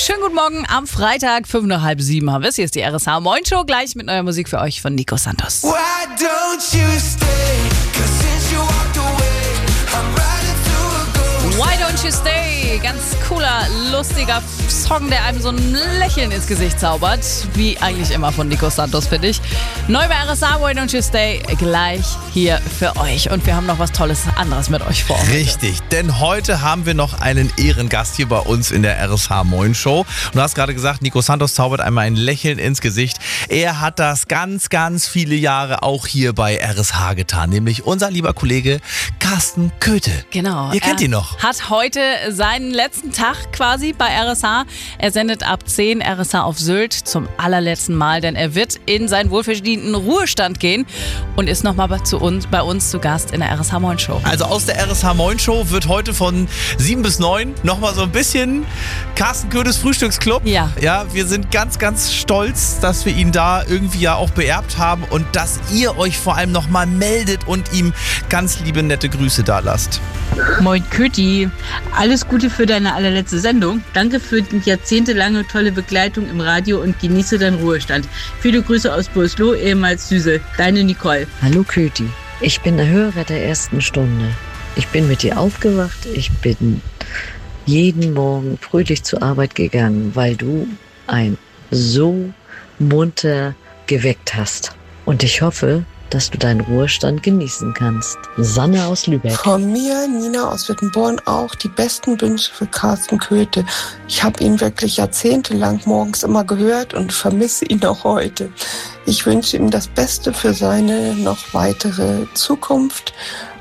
Schönen guten Morgen am Freitag, 6:55 haben wir es. Hier ist die RSH Moin Show, gleich mit neuer Musik für euch von Nico Santos. Why don't you stay? 'Cause since you walked away, I'm riding through a ghost. Why Don't You Stay? Ganz cooler, lustiger Song, der einem so ein Lächeln ins Gesicht zaubert. Wie eigentlich immer von Nico Santos, finde ich. Neu bei RSH, Why Don't You Stay? Gleich hier für euch. Und wir haben noch was Tolles anderes mit euch vor. Richtig, denn heute haben wir noch einen Ehrengast hier bei uns in der RSH Moin Show. Und du hast gerade gesagt, Nico Santos zaubert einmal ein Lächeln ins Gesicht. Er hat das ganz, ganz viele Jahre auch hier bei RSH getan, nämlich unser lieber Kollege Carsten Köthe. Genau. Ihr kennt ihn noch. Hat heute seinen letzten Tag quasi bei RSH. Er sendet ab 10 RSH auf Sylt zum allerletzten Mal, denn er wird in seinen wohlverdienten Ruhestand gehen und ist nochmal bei uns zu Gast in der RSH Moin Show. Also aus der RSH Moin Show wird heute von 7 bis 9 nochmal so ein bisschen Carsten Köthes Frühstücksclub. Ja. Ja, wir sind ganz, ganz stolz, dass wir ihn da irgendwie ja auch beerbt haben und dass ihr euch vor allem nochmal meldet und ihm ganz liebe, nette Grüße da lasst. Moin Köti, alles Gute für deine allerletzte Sendung. Danke für die jahrzehntelange tolle Begleitung im Radio und genieße deinen Ruhestand. Viele Grüße aus Boslo, ehemals Süße. Deine Nicole. Hallo Köti, ich bin der Hörer der ersten Stunde. Ich bin mit dir aufgewacht, ich bin jeden Morgen fröhlich zur Arbeit gegangen, weil du ein so munter geweckt hast. Und ich hoffe, dass du deinen Ruhestand genießen kannst. Sanne aus Lübeck. Von mir, Nina aus Wittenborn, auch die besten Wünsche für Carsten Köthe. Ich habe ihn wirklich jahrzehntelang morgens immer gehört und vermisse ihn auch heute. Ich wünsche ihm das Beste für seine noch weitere Zukunft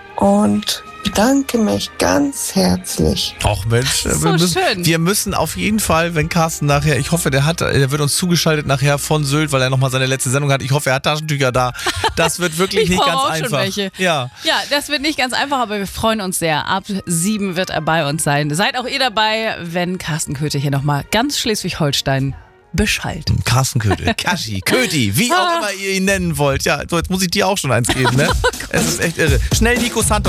und bedanke mich ganz herzlich. Ach Mensch, So schön. wir müssen auf jeden Fall, wenn Carsten nachher, ich hoffe, der wird uns zugeschaltet nachher von Sylt, weil er nochmal seine letzte Sendung hat. Ich hoffe, er hat Taschentücher da. Das wird wirklich nicht ganz brauche auch einfach. schon welche. Ja. Ja, das wird nicht ganz einfach, aber wir freuen uns sehr. Ab 7 wird er bei uns sein. Seid auch ihr dabei, wenn Carsten Köthe hier nochmal ganz Schleswig-Holstein beschallt. Carsten Köthe, Kaschi, Köti, wie auch immer ihr ihn nennen wollt. Ja, so, jetzt muss ich dir auch schon eins geben, ne? Es ist echt irre. Schnell Nico Santos.